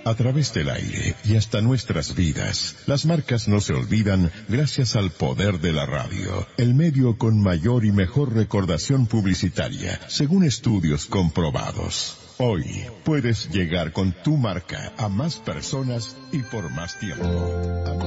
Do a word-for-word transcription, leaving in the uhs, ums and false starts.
a través del aire y hasta nuestras vidas. Las marcas no se olvidan gracias al poder de la radio, el medio con mayor y mejor recordación publicitaria, según estudios comprobados. Hoy puedes llegar con tu marca a más personas y por más tiempo.